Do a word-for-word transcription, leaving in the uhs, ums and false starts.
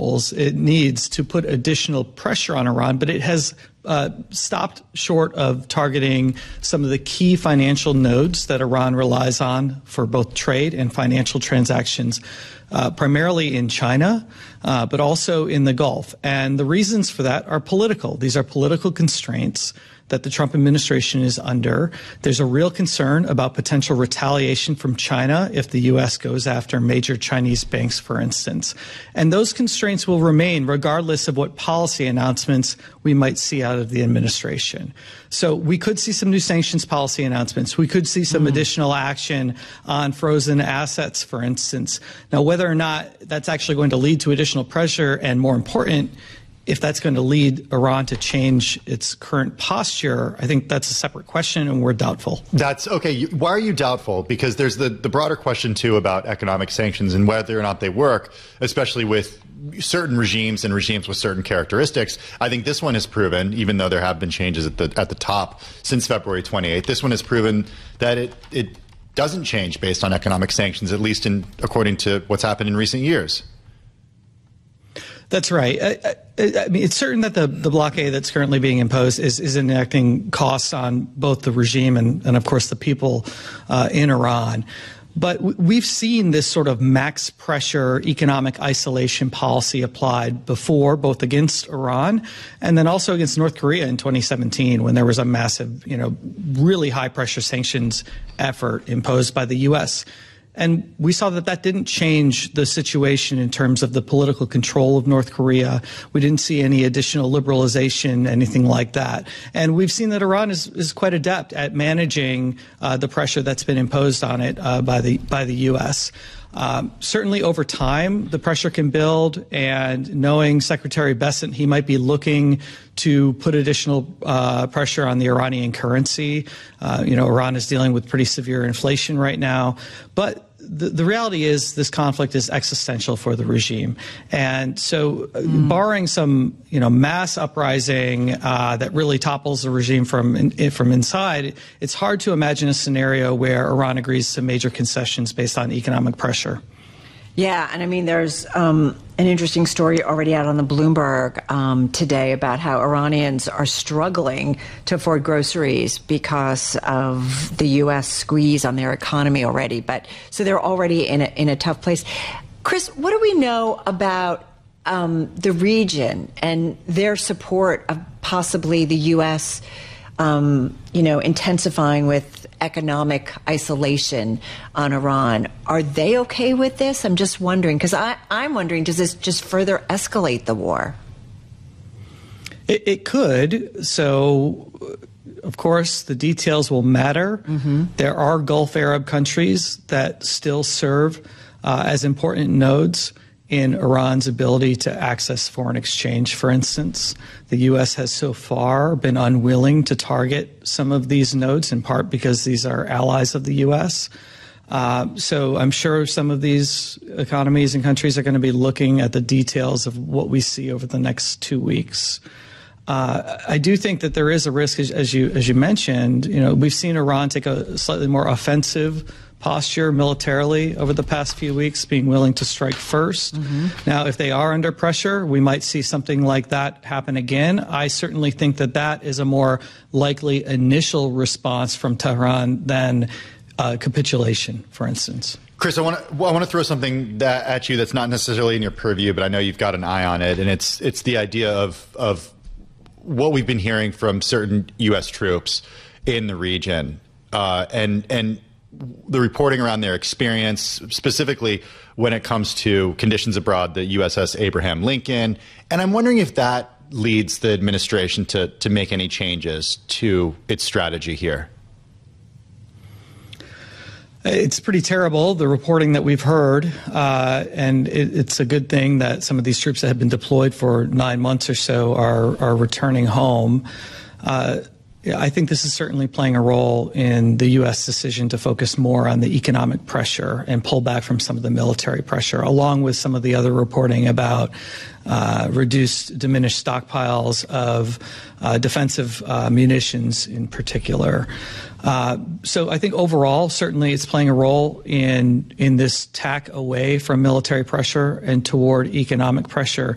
tools it needs to put additional pressure on Iran, but it has uh, stopped short of targeting some of the key financial nodes that Iran relies on for both trade and financial transactions, uh, primarily in China, uh, but also in the Gulf. And the reasons for that are political. These are political constraints that the Trump administration is under. There's a real concern about potential retaliation from China if the U S goes after major Chinese banks, for instance. And those constraints will remain regardless of what policy announcements we might see out of the administration. So we could see some new sanctions policy announcements. We could see some mm. additional action on frozen assets, for instance. Now, whether or not that's actually going to lead to additional pressure, and more important, if that's going to lead Iran to change its current posture, I think that's a separate question, and we're doubtful. That's okay. Why are you doubtful? Because there's the, the broader question, too, about economic sanctions and whether or not they work, especially with certain regimes and regimes with certain characteristics. I think this one has proven, even though there have been changes at the at the top since February twenty-eighth, this one has proven that it, it doesn't change based on economic sanctions, at least in according to what's happened in recent years. That's right. I, I, I mean, it's certain that the, the blockade that's currently being imposed is, is enacting costs on both the regime and, and of course, the people uh, in Iran. But we've seen this sort of max pressure economic isolation policy applied before, both against Iran and then also against North Korea in twenty seventeen, when there was a massive, you know, really high pressure sanctions effort imposed by the U S. And we saw that that didn't change the situation in terms of the political control of North Korea. We didn't see any additional liberalization, anything like that. And we've seen that Iran is, is quite adept at managing uh, the pressure that's been imposed on it uh, by the by the U S. Um, certainly over time, the pressure can build, and knowing Secretary Bessent, he might be looking to put additional uh, pressure on the Iranian currency. Uh, you know, Iran is dealing with pretty severe inflation right now. But the, the reality is this conflict is existential for the regime. And so mm. barring some, you know, mass uprising uh, that really topples the regime from, in, from inside, it's hard to imagine a scenario where Iran agrees to major concessions based on economic pressure. Yeah, and I mean, there's um, an interesting story already out on the Bloomberg um, today about how Iranians are struggling to afford groceries because of the U S squeeze on their economy already. But so they're already in a, in a tough place. Chris, what do we know about um, the region and their support of possibly the U S, um, you know, intensifying with economic isolation on Iran? Are they okay with this? I'm just wondering, because I'm wondering, does this just further escalate the war? It, it could. So, of course, the details will matter. Mm-hmm. There are Gulf Arab countries that still serve uh, as important nodes in Iran's ability to access foreign exchange, for instance. The U S has so far been unwilling to target some of these nodes, in part because these are allies of the U S. Uh, so I'm sure some of these economies and countries are going to be looking at the details of what we see over the next two weeks. Uh, I do think that there is a risk, as, as you as you mentioned. You know, we've seen Iran take a slightly more offensive posture militarily over the past few weeks, being willing to strike first. Mm-hmm. Now, if they are under pressure, we might see something like that happen again. I certainly think that that is a more likely initial response from Tehran than uh, capitulation, for instance. Chris, I want to well, I want to throw something that, at you that's not necessarily in your purview, but I know you've got an eye on it, and it's it's the idea of of what we've been hearing from certain U S troops in the region, uh, and and. the reporting around their experience, specifically when it comes to conditions abroad, the U S S Abraham Lincoln. And I'm wondering if that leads the administration to, to make any changes to its strategy here. It's pretty terrible, the reporting that we've heard, uh, and it, it's a good thing that some of these troops that have been deployed for nine months or so are, are returning home. Uh, I think this is certainly playing a role in the U S decision to focus more on the economic pressure and pull back from some of the military pressure, along with some of the other reporting about uh, reduced, diminished stockpiles of uh, defensive uh, munitions in particular. Uh, so I think overall, certainly it's playing a role in in this tack away from military pressure and toward economic pressure.